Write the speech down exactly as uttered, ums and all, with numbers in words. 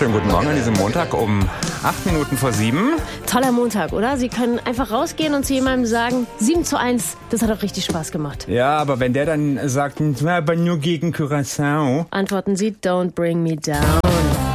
Schönen guten Morgen an diesem Montag um acht Minuten vor sieben. Toller Montag, oder? Sie können einfach rausgehen und zu jemandem sagen, sieben zu eins, das hat doch richtig Spaß gemacht. Ja, aber wenn der dann sagt, aber nur gegen Curaçao. Antworten Sie, don't bring me down.